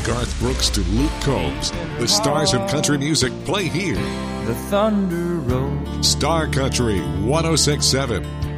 Garth Brooks to Luke Combs, the stars of country music play here. The thunder rolls. Star Country 106.7.